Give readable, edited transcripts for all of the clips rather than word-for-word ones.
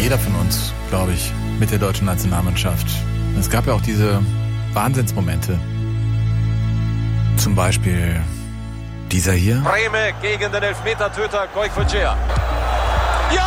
jeder von uns, glaube ich, mit der deutschen Nationalmannschaft. Es gab ja auch diese Wahnsinnsmomente. Zum Beispiel dieser hier. Brehme gegen den Elfmetertöter Goicoechea. Ja!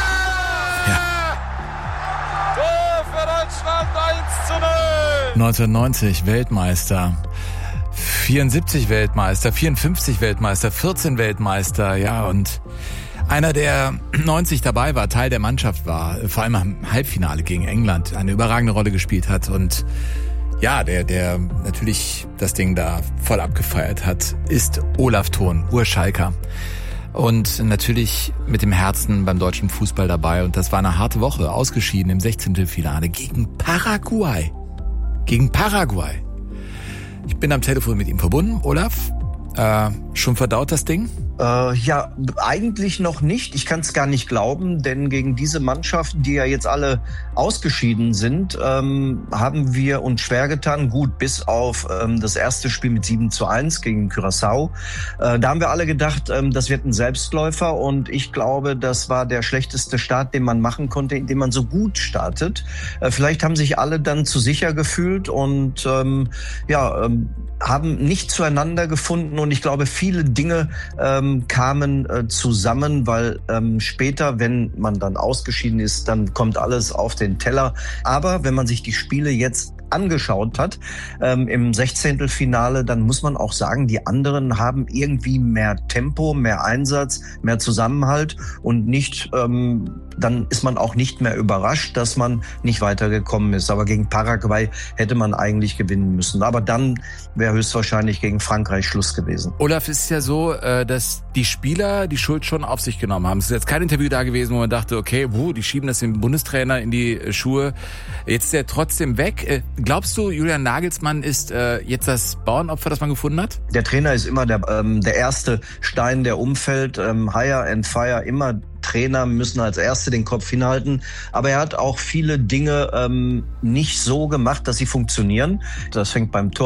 Tor für Deutschland 1:0. 1990 Weltmeister. 74 Weltmeister, 54 Weltmeister, 14 Weltmeister, ja, und einer, der 90 dabei war, Teil der Mannschaft war, vor allem im Halbfinale gegen England eine überragende Rolle gespielt hat und ja, der natürlich das Ding da voll abgefeiert hat, ist Olaf Thon, Urschalker. Und natürlich mit dem Herzen beim deutschen Fußball dabei. Und das war eine harte Woche, ausgeschieden im 16. Finale gegen Paraguay. Ich bin am Telefon mit ihm verbunden. Olaf, schon verdaut das Ding? Ja, eigentlich noch nicht. Ich kann es gar nicht glauben, denn gegen diese Mannschaften, die ja jetzt alle ausgeschieden sind, haben wir uns schwer getan. Gut, bis auf das erste Spiel mit 7:1 gegen Curaçao. Da haben wir alle gedacht, das wird ein Selbstläufer und ich glaube, das war der schlechteste Start, den man machen konnte, indem man so gut startet. Vielleicht haben sich alle dann zu sicher gefühlt und haben nicht zueinander gefunden und ich glaube, viele Dinge kamen zusammen, weil später, wenn man dann ausgeschieden ist, dann kommt alles auf den Teller. Aber wenn man sich die Spiele jetzt angeschaut hat, im 16. Finale, dann muss man auch sagen, die anderen haben irgendwie mehr Tempo, mehr Einsatz, mehr Zusammenhalt und nicht, dann ist man auch nicht mehr überrascht, dass man nicht weitergekommen ist. Aber gegen Paraguay hätte man eigentlich gewinnen müssen. Aber dann wäre höchstwahrscheinlich gegen Frankreich Schluss gewesen. Olaf, es ist ja so, dass die Spieler die Schuld schon auf sich genommen haben. Es ist jetzt kein Interview da gewesen, wo man dachte, okay, die schieben das dem Bundestrainer in die Schuhe. Jetzt ist er trotzdem weg. Glaubst du, Julian Nagelsmann ist jetzt das Bauernopfer, das man gefunden hat? Der Trainer ist immer der erste Stein, der umfällt. Hire and fire, immer Trainer müssen als Erste den Kopf hinhalten. Aber er hat auch viele Dinge nicht so gemacht, dass sie funktionieren. Das fängt beim Tor